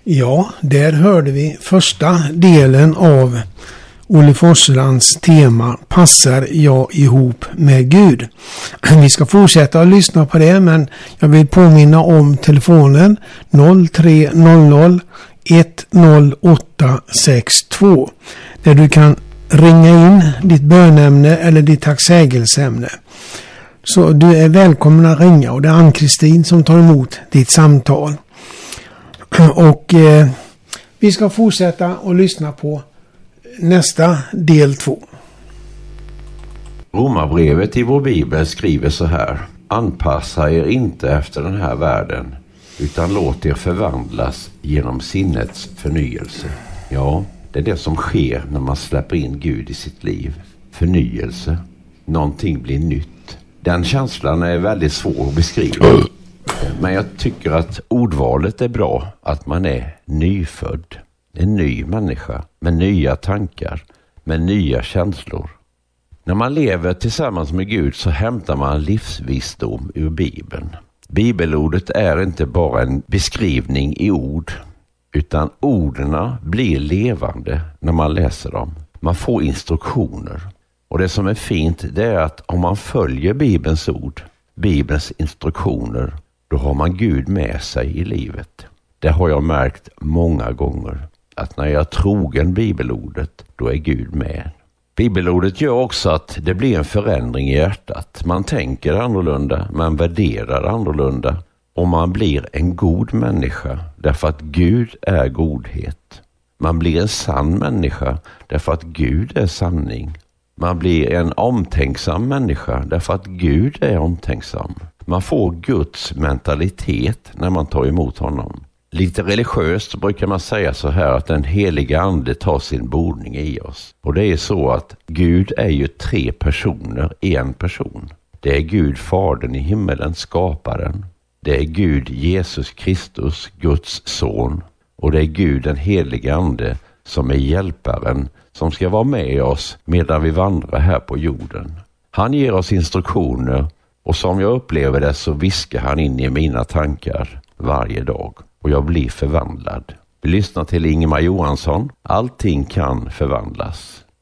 Ja, där hörde vi första delen av Olle Forslands tema Passar jag ihop med Gud? Vi ska fortsätta att lyssna på det, men jag vill påminna om telefonen 0300 10862 där du kan ringa in ditt bönämne eller ditt tacksägelseämne. Så du är välkommen att ringa, och det är Ann-Kristin som tar emot ditt samtal. Och vi ska fortsätta att lyssna på nästa del 2. Romarbrevet i vår bibel skriver så här: anpassa er inte efter den här världen, utan låt er förvandlas genom sinnets förnyelse. Ja, det är det som sker när man släpper in Gud i sitt liv. Förnyelse. Någonting blir nytt. Den känslan är väldigt svår att beskriva. Men jag tycker att ordvalet är bra, att man är nyfödd. En ny människa med nya tankar, med nya känslor. När man lever tillsammans med Gud så hämtar man livsvisdom ur Bibeln. Bibelordet är inte bara en beskrivning i ord, utan orden blir levande när man läser dem. Man får instruktioner. Och det som är fint, det är att om man följer Bibelns ord, Bibelns instruktioner, då har man Gud med sig i livet. Det har jag märkt många gånger, att när jag är trogen bibelordet, då är Gud med. Bibelordet gör också att det blir en förändring i hjärtat. Man tänker annorlunda, man värderar annorlunda, och man blir en god människa därför att Gud är godhet. Man blir en sann människa därför att Gud är sanning. Man blir en omtänksam människa därför att Gud är omtänksam. Man får Guds mentalitet när man tar emot honom. Lite religiöst brukar man säga så här, att den heliga ande tar sin boning i oss. Och det är så att Gud är ju 3 personer, en person. Det är Gud Fadern i himmelen, skaparen. Det är Gud Jesus Kristus, Guds son. Och det är Gud den heliga ande som är hjälparen, som ska vara med oss medan vi vandrar här på jorden. Han ger oss instruktioner, och som jag upplever det så viskar han in i mina tankar varje dag. Och jag blir förvandlad. Vi lyssnar till Ingemar Johansson. Allting kan förvandlas.